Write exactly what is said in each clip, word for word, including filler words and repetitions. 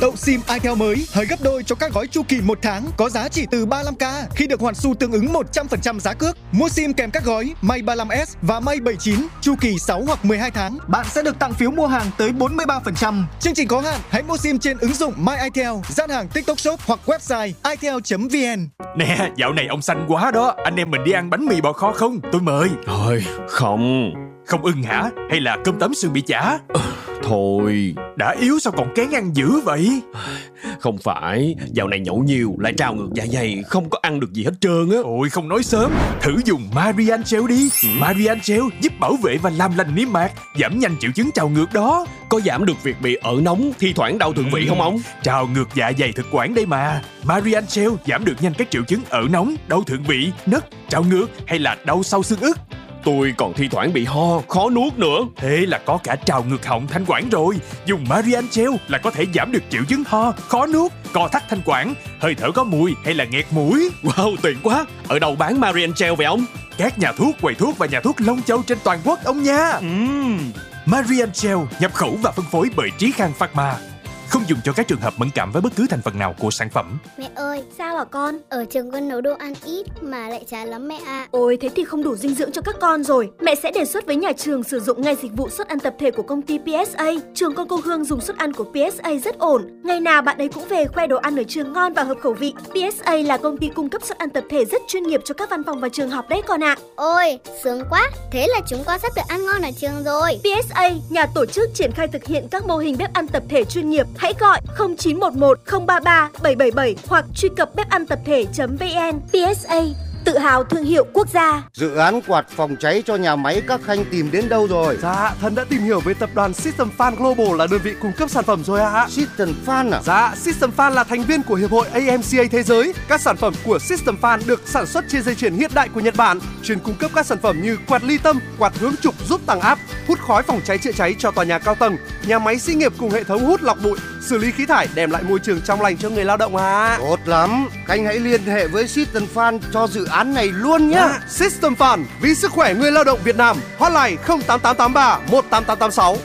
Tậu SIM itel mới hời gấp đôi cho các gói chu kỳ một tháng có giá chỉ từ ba mươi lăm k khi được hoàn xu tương ứng một trăm phần trăm giá cước. Mua SIM kèm các gói Mate ba mươi lăm S và Mate bảy mươi chín chu kỳ sáu hoặc mười hai tháng, bạn sẽ được tặng phiếu mua hàng tới bốn mươi ba phần trăm. Chương trình có hạn, hãy mua SIM trên ứng dụng My itel, gian hàng TikTok Shop hoặc website itel chấm vn. Nè, dạo này ông xanh quá đó, anh em mình đi ăn bánh mì bò kho không? Tôi mời. Thôi, không. Không ưng hả? Hay là cơm tấm sườn bị chả? Ừ, thôi. Đã yếu sao còn kén ăn dữ vậy? Không phải, dạo này nhậu nhiều lại trào ngược dạ dày, không có ăn được gì hết trơn á. Ôi không nói sớm, thử dùng Marian Gel đi. ừ. Marian Gel giúp bảo vệ và làm lành niêm mạc, giảm nhanh triệu chứng trào ngược đó. Có giảm được việc bị ợ nóng, thi thoảng đau thượng vị ừ. không ông? Trào ngược dạ dày thực quản đây mà. Marian Gel giảm được nhanh các triệu chứng ợ nóng, đau thượng vị, nấc, trào ngược hay là đau sau xương ức. Tôi còn thi thoảng bị ho, khó nuốt nữa. Thế là có cả trào ngược họng thanh quản rồi. Dùng Marian Gel là có thể giảm được triệu chứng ho, khó nuốt, co thắt thanh quản, hơi thở có mùi hay là nghẹt mũi. Wow, tuyệt quá. Ở đâu bán Marian Gel vậy ông? Các nhà thuốc, quầy thuốc và nhà thuốc Long Châu trên toàn quốc ông nha. uhm. Marian Gel nhập khẩu và phân phối bởi Trí Khang Pharma. Không dùng cho các trường hợp mẫn cảm với bất cứ thành phần nào của sản phẩm. Mẹ ơi, sao hả con? Ở trường con nấu đồ ăn ít mà lại chán lắm mẹ ạ. À. Ôi, thế thì không đủ dinh dưỡng cho các con rồi. Mẹ sẽ đề xuất với nhà trường sử dụng ngay dịch vụ suất ăn tập thể của công ty pê ét a. Trường con cô Hương dùng suất ăn của pê ét a rất ổn. Ngày nào bạn ấy cũng về khoe đồ ăn ở trường ngon và hợp khẩu vị. pê ét a là công ty cung cấp suất ăn tập thể rất chuyên nghiệp cho các văn phòng và trường học đấy con ạ. À. Ôi, sướng quá. Thế là chúng con sắp được ăn ngon ở trường rồi. pê ét a, nhà tổ chức triển khai thực hiện các mô hình bếp ăn tập thể chuyên nghiệp. Hãy gọi không chín một một không ba ba bảy bảy bảy hoặc truy cập bếp ăn tập thể chấm vn. pê ét a, tự hào thương hiệu quốc gia. Dự án quạt phòng cháy cho nhà máy các khanh tìm đến đâu rồi? Dạ, Thân đã tìm hiểu về tập đoàn System Fan Global là đơn vị cung cấp sản phẩm rồi ạ. System Fan à? Dạ, System Fan là thành viên của Hiệp hội a em xê a thế giới. Các sản phẩm của System Fan được sản xuất trên dây chuyền hiện đại của Nhật Bản, chuyên cung cấp các sản phẩm như quạt ly tâm, quạt hướng trục giúp tăng áp, hút khói phòng cháy chữa cháy cho tòa nhà cao tầng, nhà máy xí nghiệp cùng hệ thống hút lọc bụi, xử lý khí thải, đem lại môi trường trong lành cho người lao động à. Tốt lắm, Khanh hãy liên hệ với System Fan cho dự án này luôn nhé. À, System Fan vì sức khỏe người lao động Việt Nam. Hotline không tám tám tám ba một tám tám tám sáu.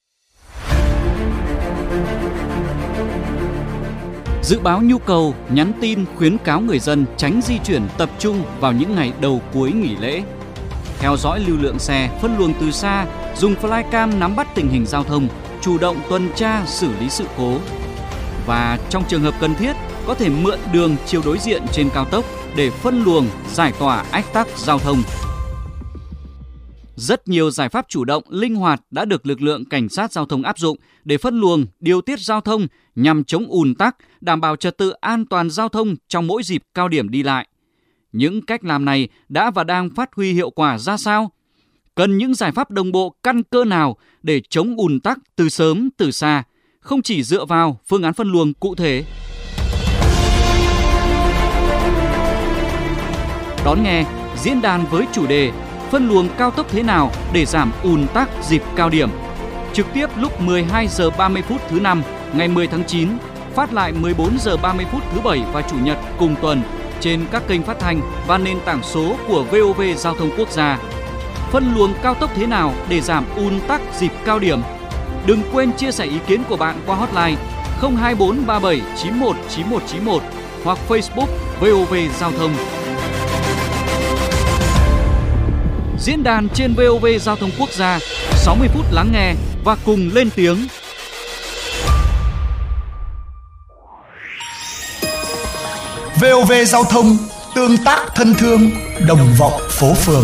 Dự báo nhu cầu, nhắn tin khuyến cáo người dân tránh di chuyển tập trung vào những ngày đầu cuối nghỉ lễ. Theo dõi lưu lượng xe, phân luồng từ xa, dùng flycam nắm bắt tình hình giao thông, chủ động tuần tra xử lý sự cố. Và trong trường hợp cần thiết, có thể mượn đường chiều đối diện trên cao tốc để phân luồng, giải tỏa ách tắc giao thông. Rất nhiều giải pháp chủ động, linh hoạt đã được lực lượng cảnh sát giao thông áp dụng để phân luồng, điều tiết giao thông nhằm chống ùn tắc, đảm bảo trật tự an toàn giao thông trong mỗi dịp cao điểm đi lại. Những cách làm này đã và đang phát huy hiệu quả ra sao? Cần những giải pháp đồng bộ căn cơ nào để chống ùn tắc từ sớm từ xa, không chỉ dựa vào phương án phân luồng cụ thể. Đón nghe diễn đàn với chủ đề phân luồng cao tốc thế nào để giảm ùn tắc dịp cao điểm. Trực tiếp lúc mười hai giờ ba mươi phút thứ năm ngày mười tháng chín, phát lại mười bốn giờ ba mươi phút thứ bảy và chủ nhật cùng tuần trên các kênh phát thanh và nền tảng số của vê o vê Giao thông Quốc gia. Phân luồng cao tốc thế nào để giảm ùn tắc dịp cao điểm? Đừng quên chia sẻ ý kiến của bạn qua hotline không hai bốn ba bảy chín một chín một chín một hoặc Facebook vê o vê Giao thông. Diễn đàn trên vê o vê Giao thông Quốc gia, sáu mươi phút lắng nghe và cùng lên tiếng. vê o vê Giao thông, tương tác thân thương, đồng vọng phố phường.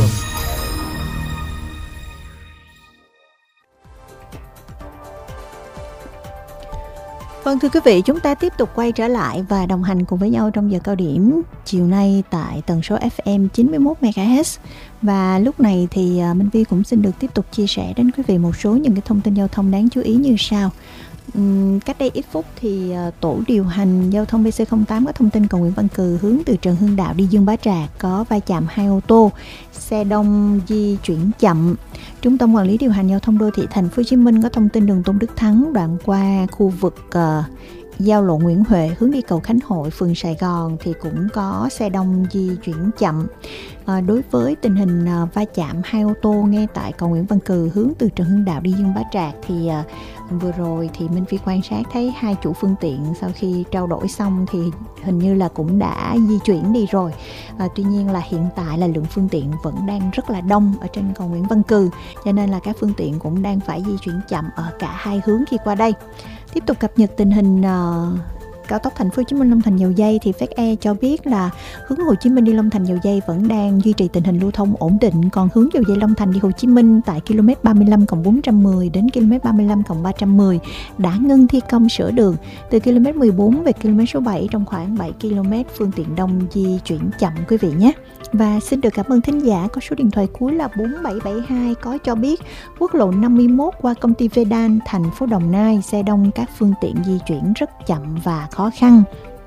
Vâng, thưa quý vị, chúng ta tiếp tục quay trở lại và đồng hành cùng với nhau trong giờ cao điểm chiều nay tại tần số ép em chín mươi mốt mê ga héc. Và lúc này thì Minh Vi cũng xin được tiếp tục chia sẻ đến quý vị một số những cái thông tin giao thông đáng chú ý như sau. Uhm, cách đây ít phút thì uh, tổ điều hành giao thông bê xê không tám có thông tin cầu Nguyễn Văn Cừ hướng từ Trần Hưng Đạo đi Dương Bá Trạc có va chạm hai ô tô, xe đông di chuyển chậm. Trung tâm quản lý điều hành giao thông đô thị Thành phố Hồ Chí Minh có thông tin đường Tôn Đức Thắng đoạn qua khu vực uh, giao lộ Nguyễn Huệ hướng đi cầu Khánh Hội, phường Sài Gòn thì cũng có xe đông di chuyển chậm. À, đối với tình hình à, va chạm hai ô tô ngay tại cầu Nguyễn Văn Cừ hướng từ Trần Hưng Đạo đi Dương Bá Trạc thì à, vừa rồi thì Minh Phi quan sát thấy hai chủ phương tiện sau khi trao đổi xong thì hình như là cũng đã di chuyển đi rồi. À, tuy nhiên là hiện tại là lượng phương tiện vẫn đang rất là đông ở trên cầu Nguyễn Văn Cừ, cho nên là các phương tiện cũng đang phải di chuyển chậm ở cả hai hướng khi qua đây. Tiếp tục cập nhật tình hình uh, cao tốc Thành phố Hồ Chí Minh Long Thành Dầu Giây thì Phát E cho biết là hướng Hồ Chí Minh đi Long Thành Dầu Giây vẫn đang duy trì tình hình lưu thông ổn định, còn hướng Dầu Giây Long Thành đi Hồ Chí Minh tại km ba mươi lăm cộng bốn trăm mười đến km ba mươi lăm cộng ba trăm mười đã ngưng thi công sửa đường. Từ km mười bốn về km số bảy trong khoảng bảy ki lô mét phương tiện đông di chuyển chậm quý vị nhé. Và xin được cảm ơn thính giả có số điện thoại cuối là bốn bảy bảy hai có cho biết quốc lộ năm mươi mốt qua công ty Vedan thành phố Đồng Nai xe đông, các phương tiện di chuyển rất chậm và khó khăn.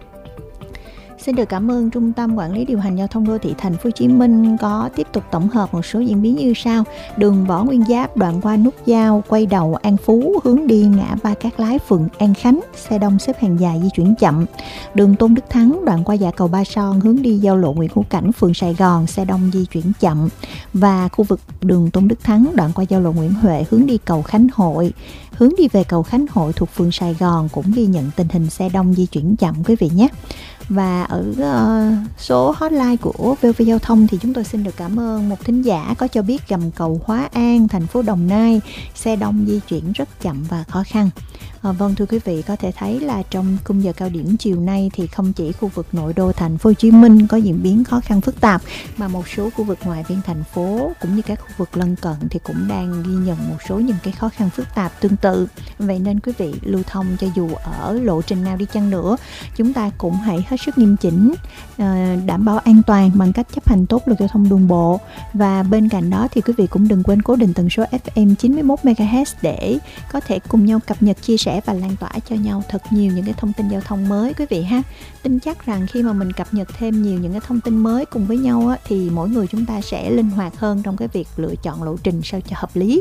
Xin được cảm ơn Trung tâm Quản lý Điều hành Giao thông Đô thị Thành phố Hồ Chí Minh có tiếp tục tổng hợp một số diễn biến như sau. Đường Võ Nguyên Giáp đoạn qua nút giao quay đầu An Phú hướng đi ngã ba Cát Lái phường An Khánh, xe đông xếp hàng dài di chuyển chậm. Đường Tôn Đức Thắng đoạn qua dạ cầu Ba Son hướng đi giao lộ Nguyễn Hữu Cảnh phường Sài Gòn, xe đông di chuyển chậm. Và khu vực đường Tôn Đức Thắng đoạn qua giao lộ Nguyễn Huệ hướng đi cầu Khánh Hội, hướng đi về cầu Khánh Hội thuộc phường Sài Gòn cũng ghi nhận tình hình xe đông di chuyển chậm quý vị nhé. Và ở uh, số hotline của vê o vê Giao thông thì chúng tôi xin được cảm ơn một thính giả có cho biết gầm cầu Hóa An, thành phố Đồng Nai, xe đông di chuyển rất chậm và khó khăn. À, vâng thưa quý vị, có thể thấy là trong khung giờ cao điểm chiều nay thì không chỉ khu vực nội đô Thành phố Hồ Chí Minh có diễn biến khó khăn phức tạp, mà một số khu vực ngoại viên thành phố cũng như các khu vực lân cận thì cũng đang ghi nhận một số những cái khó khăn phức tạp tương tự. Vậy nên quý vị lưu thông cho dù ở lộ trình nào đi chăng nữa, chúng ta cũng hãy hết sức nghiêm chỉnh, đảm bảo an toàn bằng cách chấp hành tốt luật giao thông đường bộ. Và bên cạnh đó thì quý vị cũng đừng quên cố định tần số ép em chín mươi mốt mê ga héc để có thể cùng nhau cập nhật, chia sẻ và lan tỏa cho nhau thật nhiều những cái thông tin giao thông mới quý vị ha. Tin chắc rằng khi mà mình cập nhật thêm nhiều những cái thông tin mới cùng với nhau á, thì mỗi người chúng ta sẽ linh hoạt hơn trong cái việc lựa chọn lộ trình sao cho hợp lý.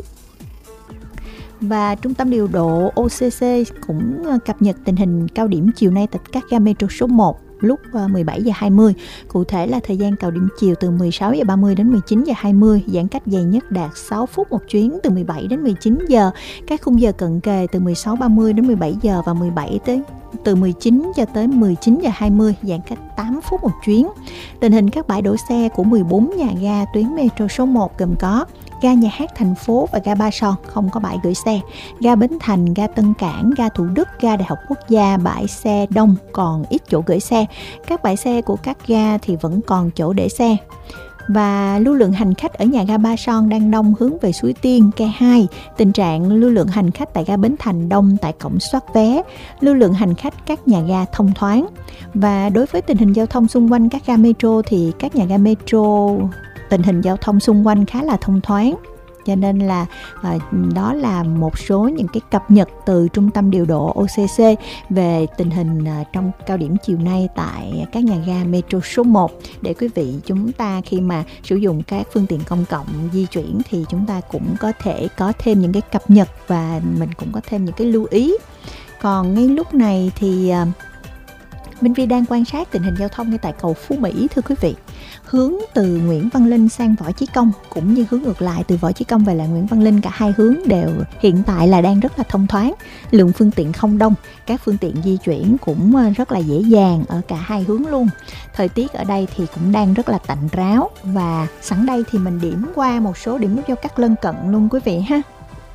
Và Trung tâm Điều độ ô xê xê cũng cập nhật tình hình cao điểm chiều nay tại các ga Metro số một lúc mười bảy giờ hai mươi. Cụ thể là thời gian cao điểm chiều từ mười sáu giờ ba mươi đến mười chín giờ hai mươi, giãn cách dài nhất đạt sáu phút một chuyến từ mười bảy đến mười chín giờ. Các khung giờ cận kề từ mười sáu giờ ba mươi đến mười bảy giờ và mười bảy tới từ mười chín cho tới mười chín giờ hai mươi, giãn cách tám phút một chuyến. Tình hình các bãi đổ xe của mười bốn nhà ga tuyến Metro số một gồm có ga Nhà hát thành phố và ga Ba Son không có bãi gửi xe, ga Bến Thành, ga Tân Cảng, ga Thủ Đức, ga Đại học Quốc gia bãi xe đông còn ít chỗ gửi xe. Các bãi xe của các ga thì vẫn còn chỗ để xe. Và lưu lượng hành khách ở nhà ga Ba Son đang đông hướng về Suối Tiên, Ke hai. Tình trạng lưu lượng hành khách tại ga Bến Thành đông tại cổng soát vé. Lưu lượng hành khách các nhà ga thông thoáng. Và đối với tình hình giao thông xung quanh các ga Metro thì các nhà ga Metro tình hình giao thông xung quanh khá là thông thoáng. Cho nên là à, đó là một số những cái cập nhật từ Trung tâm Điều độ ô xê xê về tình hình à, trong cao điểm chiều nay tại các nhà ga Metro số một, để quý vị chúng ta khi mà sử dụng các phương tiện công cộng di chuyển thì chúng ta cũng có thể có thêm những cái cập nhật và mình cũng có thêm những cái lưu ý. Còn ngay lúc này thì à, Minh Vi đang quan sát tình hình giao thông ngay tại cầu Phú Mỹ thưa quý vị. Hướng từ Nguyễn Văn Linh sang Võ Chí Công cũng như hướng ngược lại từ Võ Chí Công về lại Nguyễn Văn Linh, cả hai hướng đều hiện tại là đang rất là thông thoáng. Lượng phương tiện không đông, các phương tiện di chuyển cũng rất là dễ dàng ở cả hai hướng luôn. Thời tiết ở đây thì cũng đang rất là tạnh ráo, và sẵn đây thì mình điểm qua một số điểm nút giao cắt lân cận luôn quý vị ha.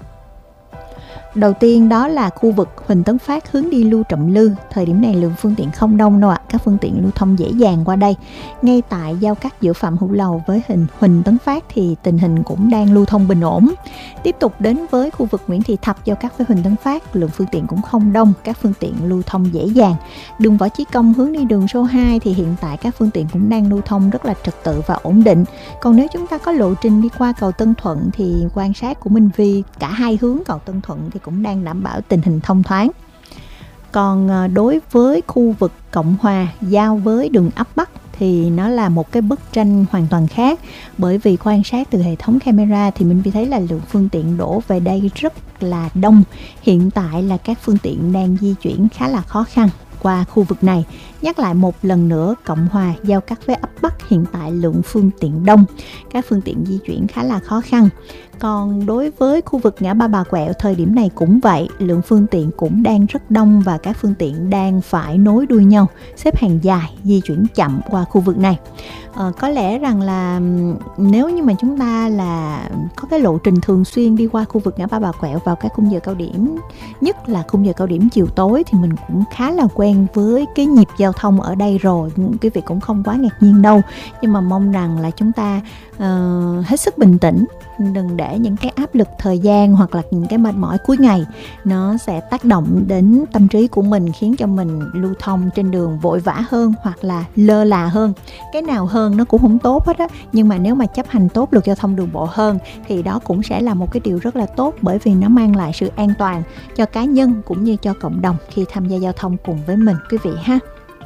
Đầu tiên đó là khu vực Huỳnh Tấn Phát hướng đi Lưu Trọng Lư. Thời điểm này lượng phương tiện không đông đâu ạ, các phương tiện lưu thông dễ dàng qua đây. Ngay tại giao cắt giữa Phạm Hữu Lầu với hình Huỳnh Tấn Phát thì tình hình cũng đang lưu thông bình ổn. Tiếp tục đến với khu vực Nguyễn Thị Thập giao cắt với Huỳnh Tấn Phát, lượng phương tiện cũng không đông, các phương tiện lưu thông dễ dàng. Đường Võ Chí Công hướng đi đường số hai thì hiện tại các phương tiện cũng đang lưu thông rất là trật tự và ổn định. Còn nếu chúng ta có lộ trình đi qua cầu Tân Thuận thì quan sát của Minh Vi cả hai hướng cầu Tân Thuận thì cũng đang đảm bảo tình hình thông thoáng. Còn đối với khu vực Cộng Hòa giao với đường ấp Bắc thì nó là một cái bức tranh hoàn toàn khác, bởi vì quan sát từ hệ thống camera thì mình thấy là lượng phương tiện đổ về đây rất là đông. Hiện tại là các phương tiện đang di chuyển khá là khó khăn qua khu vực này. Nhắc lại một lần nữa, Cộng Hòa giao cắt với ấp Bắc hiện tại lượng phương tiện đông, các phương tiện di chuyển khá là khó khăn. Còn đối với khu vực ngã ba Bà Quẹo, thời điểm này cũng vậy, lượng phương tiện cũng đang rất đông và các phương tiện đang phải nối đuôi nhau, xếp hàng dài, di chuyển chậm qua khu vực này. À, có lẽ rằng là nếu như mà chúng ta là có cái lộ trình thường xuyên đi qua khu vực ngã ba Bà Quẹo vào các khung giờ cao điểm, nhất là khung giờ cao điểm chiều tối, thì mình cũng khá là quen với cái nhịp giao thông ở đây rồi, quý vị cũng không quá ngạc nhiên đâu. Nhưng mà mong rằng là chúng ta uh, hết sức bình tĩnh, đừng để những cái áp lực thời gian hoặc là những cái mệt mỏi cuối ngày nó sẽ tác động đến tâm trí của mình, khiến cho mình lưu thông trên đường vội vã hơn hoặc là lơ là hơn. Cái nào hơn nó cũng không tốt hết á, nhưng mà nếu mà chấp hành tốt luật giao thông đường bộ hơn thì đó cũng sẽ là một cái điều rất là tốt, bởi vì nó mang lại sự an toàn cho cá nhân cũng như cho cộng đồng khi tham gia giao thông cùng với mình quý vị ha.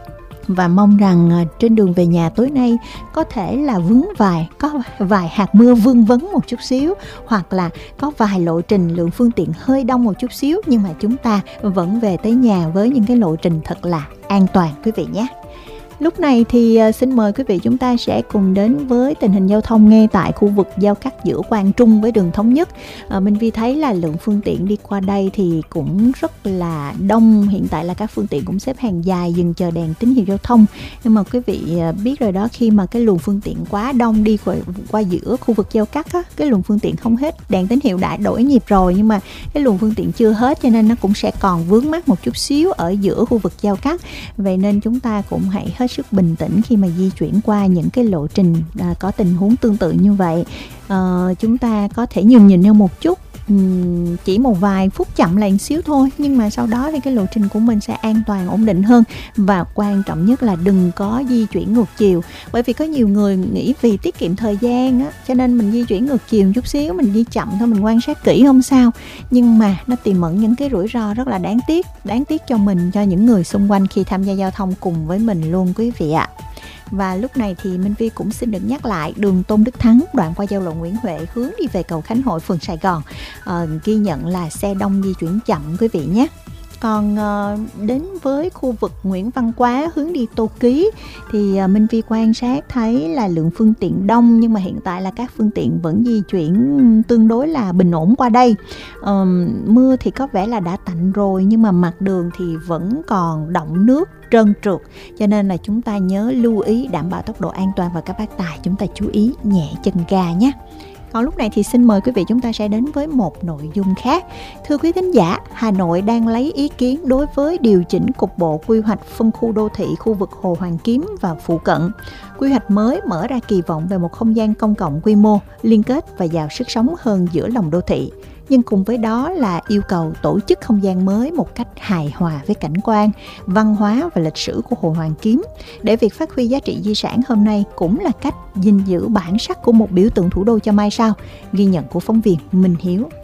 Và mong rằng trên đường về nhà tối nay có thể là vướng vài, có vài hạt mưa vương vấn một chút xíu, hoặc là có vài lộ trình lượng phương tiện hơi đông một chút xíu, nhưng mà chúng ta vẫn về tới nhà với những cái lộ trình thật là an toàn quý vị nhé. Lúc này thì xin mời quý vị chúng ta sẽ cùng đến với tình hình giao thông ngay tại khu vực giao cắt giữa Quang Trung với đường Thống Nhất. À, Minh Vi thấy là lượng phương tiện đi qua đây thì cũng rất là đông. Hiện tại là các phương tiện cũng xếp hàng dài dừng chờ đèn tín hiệu giao thông. Nhưng mà quý vị biết rồi đó, khi mà cái luồng phương tiện quá đông đi qua, qua giữa khu vực giao cắt á, cái luồng phương tiện không hết, đèn tín hiệu đã đổi nhịp rồi nhưng mà cái luồng phương tiện chưa hết, cho nên nó cũng sẽ còn vướng mắc một chút xíu ở giữa khu vực giao cắt. Vậy nên chúng ta cũng hãy hết sức bình tĩnh khi mà di chuyển qua những cái lộ trình à, có tình huống tương tự như vậy. À, chúng ta có thể nhường nhịn nhau một chút, uhm, chỉ một vài phút chậm lại một xíu thôi, nhưng mà sau đó thì cái lộ trình của mình sẽ an toàn, ổn định hơn. Và quan trọng nhất là đừng có di chuyển ngược chiều, bởi vì có nhiều người nghĩ vì tiết kiệm thời gian á, cho nên mình di chuyển ngược chiều một chút xíu, mình đi chậm thôi, mình quan sát kỹ không sao, nhưng mà nó tiềm ẩn những cái rủi ro rất là đáng tiếc, đáng tiếc cho mình, cho những người xung quanh khi tham gia giao thông cùng với mình luôn quý vị ạ. Và lúc này thì Minh Vi cũng xin được nhắc lại đường Tôn Đức Thắng đoạn qua giao lộ Nguyễn Huệ hướng đi về cầu Khánh Hội, phường Sài Gòn, à, ghi nhận là xe đông di chuyển chậm quý vị nhé. Còn uh, đến với khu vực Nguyễn Văn Quá hướng đi Tô Ký thì uh, Minh Vi quan sát thấy là lượng phương tiện đông, nhưng mà hiện tại là các phương tiện vẫn di chuyển tương đối là bình ổn qua đây. Uh, mưa thì có vẻ là đã tạnh rồi, nhưng mà mặt đường thì vẫn còn đọng nước, trơn trượt, cho nên là chúng ta nhớ lưu ý đảm bảo tốc độ an toàn, và các bác tài chúng ta chú ý nhẹ chân ga nhé. Còn lúc này thì xin mời quý vị chúng ta sẽ đến với một nội dung khác. Thưa quý thính giả, Hà Nội đang lấy ý kiến đối với điều chỉnh cục bộ quy hoạch phân khu đô thị khu vực Hồ Hoàn Kiếm và phụ cận. Quy hoạch mới mở ra kỳ vọng về một không gian công cộng quy mô, liên kết và giàu sức sống hơn giữa lòng đô thị. Nhưng cùng với đó là yêu cầu tổ chức không gian mới một cách hài hòa với cảnh quan, văn hóa và lịch sử của Hồ Hoàn Kiếm, để việc phát huy giá trị di sản hôm nay cũng là cách gìn giữ bản sắc của một biểu tượng thủ đô cho mai sau. Ghi nhận của phóng viên Minh Hiếu.